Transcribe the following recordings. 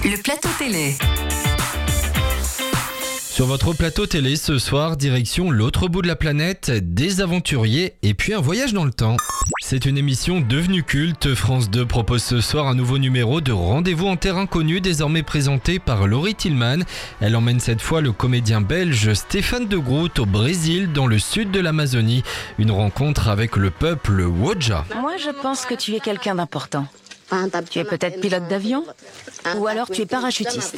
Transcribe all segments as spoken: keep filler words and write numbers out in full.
Le plateau télé. Sur votre plateau télé ce soir, direction l'autre bout de la planète, des aventuriers et puis un voyage dans le temps. C'est une émission devenue culte. France deux propose ce soir un nouveau numéro de Rendez-vous en terre inconnue, désormais présenté par Laurie Tillman. Elle emmène cette fois le comédien belge Stéphane de Groot au Brésil, dans le sud de l'Amazonie. Une rencontre avec le peuple Woja. Moi, je pense que tu es quelqu'un d'important. Tu es peut-être pilote d'avion, ou alors tu es parachutiste.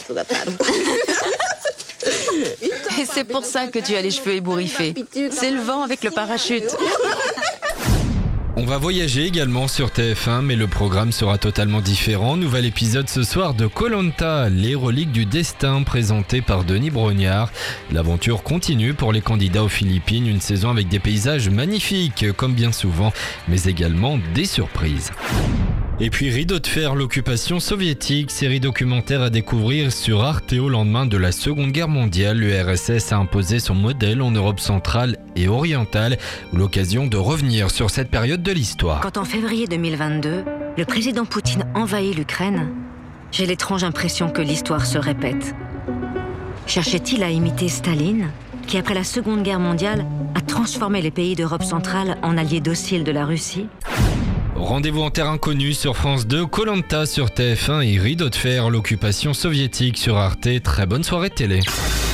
Et c'est pour ça que tu as les cheveux ébouriffés. C'est le vent avec le parachute. On va voyager également sur T F un, mais le programme sera totalement différent. Nouvel épisode ce soir de Koh Lanta, les reliques du destin, présenté par Denis Brognard. L'aventure continue pour les candidats aux Philippines, une saison avec des paysages magnifiques, comme bien souvent, mais également des surprises. Et puis Rideau de fer, l'occupation soviétique, série documentaire à découvrir sur Arte au lendemain de la Seconde Guerre mondiale. L'U R S S a imposé son modèle en Europe centrale et orientale. L'occasion de revenir sur cette période de l'histoire. Quand en février deux mille vingt-deux, le président Poutine envahit l'Ukraine, j'ai l'étrange impression que l'histoire se répète. Cherchait-il à imiter Staline, qui après la Seconde Guerre mondiale a transformé les pays d'Europe centrale en alliés dociles de la Russie ? Rendez-vous en terre inconnue sur France deux, Koh Lanta sur T F un et Rideau de fer, l'occupation soviétique sur Arte. Très bonne soirée de télé.